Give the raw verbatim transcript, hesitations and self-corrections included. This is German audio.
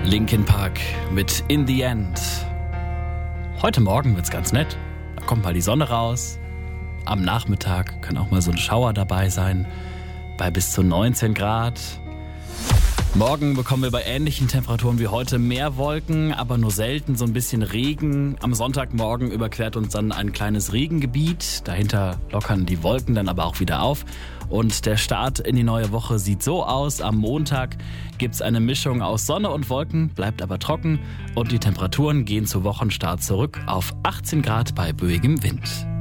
Linkin Park mit In the End. Heute Morgen wird's ganz nett. Da kommt mal die Sonne raus. Am Nachmittag kann auch mal so ein Schauer dabei sein. Bei bis zu neunzehn Grad. Morgen bekommen wir bei ähnlichen Temperaturen wie heute mehr Wolken, aber nur selten so ein bisschen Regen. Am Sonntagmorgen überquert uns dann ein kleines Regengebiet. Dahinter lockern die Wolken dann aber auch wieder auf. Und der Start in die neue Woche sieht so aus. Am Montag gibt es eine Mischung aus Sonne und Wolken, bleibt aber trocken. Und die Temperaturen gehen zu Wochenstart zurück auf achtzehn Grad bei böigem Wind.